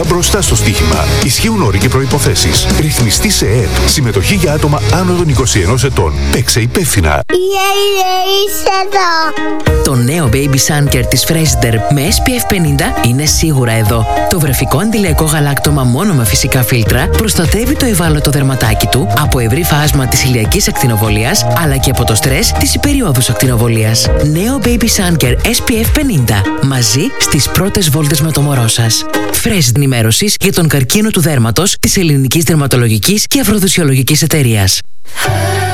Μπροστά στο στοίχημα. Ισχύουν όροι και προϋποθέσεις. Ρυθμιστή σε ΕΕΠ. Συμμετοχή για άτομα άνω των 21 ετών. Παίξε υπεύθυνα. Είσαι εδώ. Το νέο Baby Sun Care της Fresider με SPF 50 είναι σίγουρα εδώ. Το βρεφικό αντιλιακό γαλάκτωμα μόνο με φυσικά φίλτρα προστατεύει το ευάλωτο δερματάκι του από ευρύ φάσμα της ηλιακής ακτινοβολίας αλλά και από το στρες της υπεριόδους ακτινοβολίας. Νέο Baby Sun Care SPF 50. Μαζί στις πρώτες βόλτες με το μωρό σας. Fresider ενημέρωσης για τον καρκίνο του δέρματος της Ελληνικής Δερματολογικής και Αφροδισιολογικής Εταιρείας.